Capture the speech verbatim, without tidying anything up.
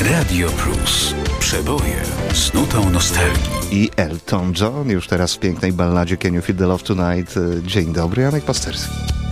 Radio Plus. Przeboje z nutą nostalgii. I Elton John już teraz w pięknej balladzie Can You Feel the Love Tonight. Dzień dobry, Janek Pasterski.